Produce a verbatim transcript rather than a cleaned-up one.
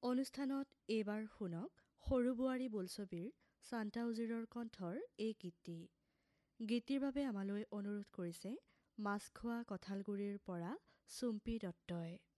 অনুষ্ঠানত এইবাৰ শুনক সৰু বোৱাৰী বোলছবিৰ চান্তা উজীৰৰ কণ্ঠৰ এই গীতটি। গীতটিৰ বাবে আমালৈ অনুৰোধ কৰিছে মাছখোৱা কঠালগুৰিৰ পৰা চুম্পী দত্তই।